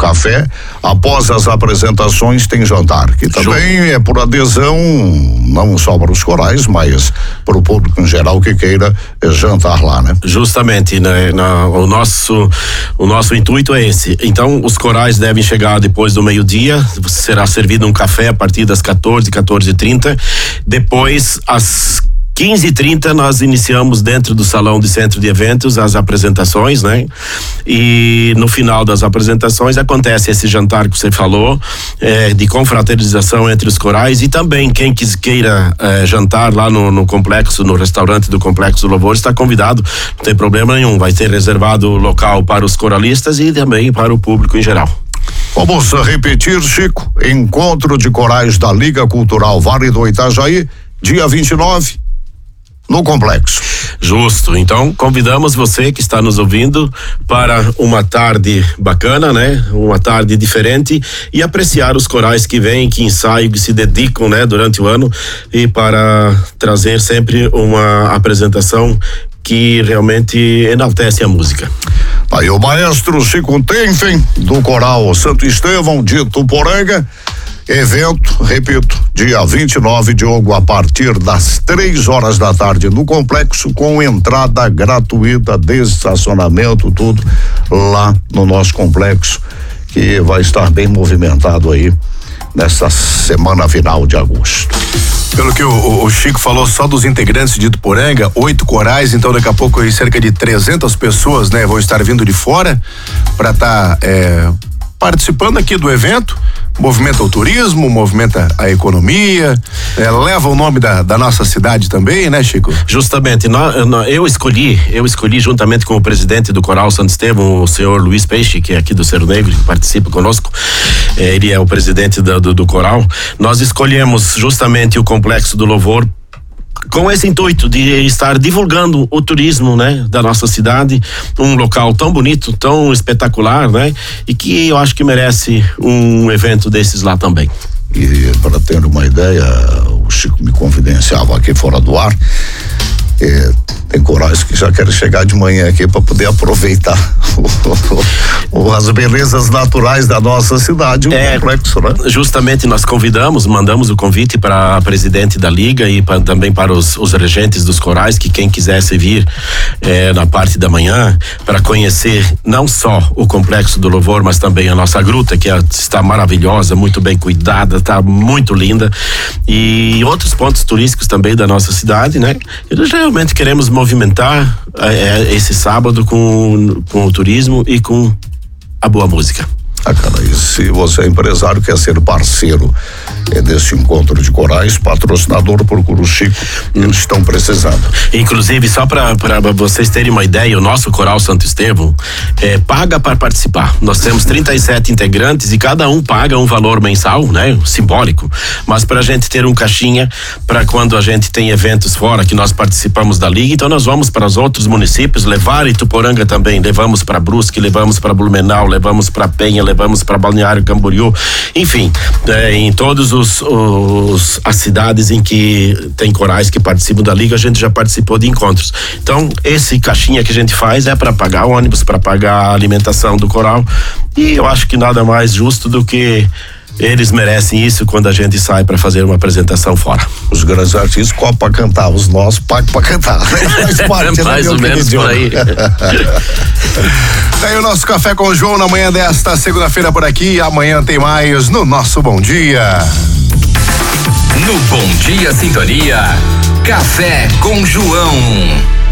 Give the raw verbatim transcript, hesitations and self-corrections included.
café. Após as apresentações tem jantar, que também Show. É por adesão, não só para os corais, mas para o público em geral que queira jantar lá, né? Justamente, né? Na, o nosso o nosso intuito é esse. Então, os corais devem chegar depois do meio-dia, será servido um café a partir das quatorze, quatorze e trinta. Depois, às quinze e trinta nós iniciamos dentro do salão de centro de eventos as apresentações, né? E no final das apresentações acontece esse jantar que você falou, é, de confraternização entre os corais, e também quem quis, queira é, jantar lá no, no complexo, no restaurante do Complexo Louvor, está convidado, não tem problema nenhum, vai ter reservado o local para os coralistas e também para o público em geral. Vamos repetir, Chico, encontro de corais da Liga Cultural Vale do Itajaí, dia vinte e nove, no complexo. Justo, então convidamos você que está nos ouvindo para uma tarde bacana, né? Uma tarde diferente e apreciar os corais que vêm, que ensaiam, que se dedicam, né? Durante o ano, e para trazer sempre uma apresentação que realmente enaltece a música. Aí o maestro Chico Tenfen, do Coral Santo Estevão de Tuporanga. Evento, repito, dia vinte e nove, Diogo, a partir das três horas da tarde no complexo, com entrada gratuita, de estacionamento, tudo lá no nosso complexo, que vai estar bem movimentado aí nessa semana final de agosto. Pelo que o, o Chico falou, só dos integrantes de Ituporanga, oito corais, então daqui a pouco aí cerca de trezentas pessoas, né, vão estar vindo de fora para estar tá, é, participando aqui do evento. Movimenta o turismo, movimenta a economia, é, leva o nome da, da nossa cidade também, né, Chico? Justamente, nós, nós, eu escolhi, eu escolhi juntamente com o presidente do Coral Santo Estevão, o senhor Luiz Peixe, que é aqui do Cerro Negro, que participa conosco, é, ele é o presidente do, do, do Coral. Nós escolhemos justamente o Complexo do Louvor com esse intuito de estar divulgando o turismo, né, da nossa cidade, um local tão bonito, tão espetacular, né, e que eu acho que merece um evento desses lá também. E para ter uma ideia, o Chico me confidenciava aqui fora do ar, é, tem corais que já querem chegar de manhã aqui para poder aproveitar o, o, as belezas naturais da nossa cidade, o é, complexo, né? Justamente nós convidamos, mandamos o convite para a presidente da Liga e pra, também para os, os regentes dos corais, que quem quisesse vir é, na parte da manhã para conhecer não só o Complexo do Louvor, mas também a nossa gruta, que é, está maravilhosa, muito bem cuidada, está muito linda, e outros pontos turísticos também da nossa cidade, né? E nós realmente queremos movimentar é, esse sábado com, com o turismo e com a boa música. Ah, cara, e se você é empresário, quer ser parceiro é, desse encontro de corais, patrocinador, procura o Chico, eles estão precisando. Inclusive, só para vocês terem uma ideia, o nosso Coral Santo Estevão é, paga para participar. Nós temos trinta e sete integrantes e cada um paga um valor mensal, né? Simbólico, mas para a gente ter um caixinha para quando a gente tem eventos fora, que nós participamos da Liga, então nós vamos para os outros municípios, levar Ituporanga também, levamos para Brusque, levamos para Blumenau, levamos para Penha, levamos para Balneário Camboriú, enfim, é, em todos os, os as cidades em que tem corais que participam da Liga, a gente já participou de encontros. Então, esse caixinha que a gente faz é para pagar ônibus, para pagar a alimentação do coral, e eu acho que nada mais justo do que eles merecem isso quando a gente sai para fazer uma apresentação fora. Os grandes artistas cobram para cantar, os nossos pagam para cantar. É mais ou menos por aí. Tem o nosso Café com o João na manhã desta segunda-feira por aqui. Amanhã tem mais no nosso Bom Dia. No Bom Dia Sintonia, Café com João.